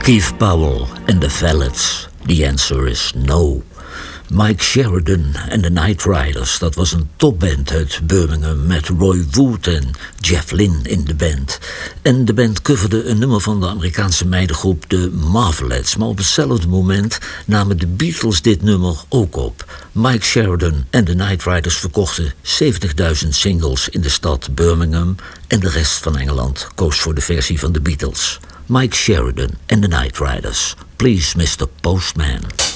Keith Powell and the Vallets. The answer is no. Mike Sheridan en de Night Riders, dat was een topband uit Birmingham met Roy Wood en Jeff Lynne in de band. En de band coverde een nummer van de Amerikaanse meidengroep The Marvelettes. Maar op hetzelfde moment namen de Beatles dit nummer ook op. Mike Sheridan en de Night Riders verkochten 70.000 singles in de stad Birmingham en de rest van Engeland koos voor de versie van de Beatles. Mike Sheridan en de Night Riders. Please, Mr. Postman.